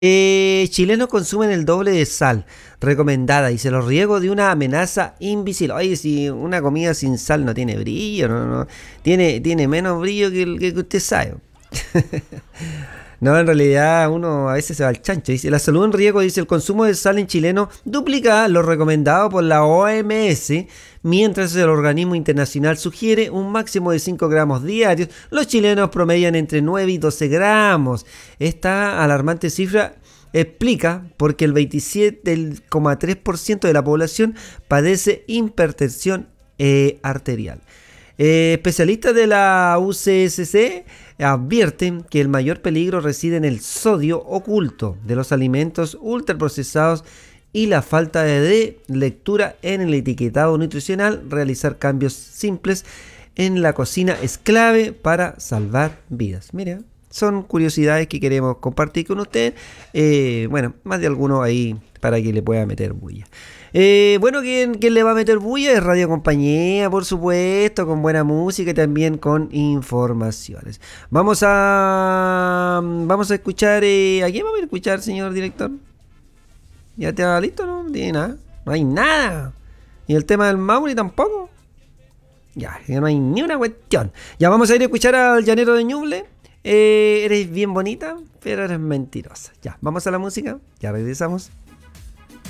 Chilenos consumen el doble de sal recomendada y se los riego de una amenaza invisible. Oye, si una comida sin sal no tiene brillo, no, tiene menos brillo que el que usted sabe. No, en realidad uno a veces se va al chancho. Dice, la salud en riesgo, dice, el consumo de sal en chileno duplica lo recomendado por la OMS, mientras el organismo internacional sugiere un máximo de 5 gramos diarios. Los chilenos promedian entre 9 y 12 gramos. Esta alarmante cifra explica porque el 27,3% de la población padece hipertensión arterial. Especialistas de la UCSC advierten que el mayor peligro reside en el sodio oculto de los alimentos ultraprocesados y la falta de lectura en el etiquetado nutricional. Realizar cambios simples en la cocina es clave para salvar vidas. Mira, son curiosidades que queremos compartir con usted. Bueno, más de alguno ahí para que le pueda meter bulla. Bueno, ¿quién le va a meter bulla? Es Radio Compañía, por supuesto, con buena música y también con informaciones. Vamos a escuchar, ¿a quién vamos a escuchar, señor director? ¿Ya está listo? No tiene nada. No hay nada. ¿Y el tema del Mauri tampoco? Ya no hay ni una cuestión. Ya vamos a ir a escuchar al Llanero de Ñuble. Eres bien bonita, pero eres mentirosa. Ya, vamos a la música. Ya regresamos.